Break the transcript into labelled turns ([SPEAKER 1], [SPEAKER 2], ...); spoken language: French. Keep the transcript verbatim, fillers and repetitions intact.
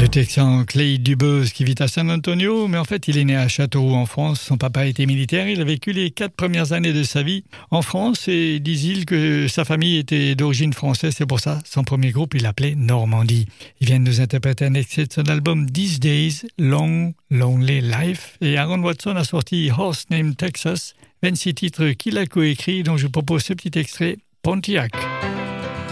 [SPEAKER 1] Texan Clay Dubose qui vit à San Antonio, mais en fait il est né à Châteauroux en France. Son papa était militaire, il a vécu les quatre premières années de sa vie en France et disent-ils que sa famille était d'origine française, c'est pour ça son premier groupe il l'appelait Normandie. Il vient de nous interpréter un extrait de son album These Days, Long Lonely Life, et Aaron Watson a sorti Horse Named Texas, vingt-six titres qu'il a coécrit, dont je propose ce petit extrait, Pontiac.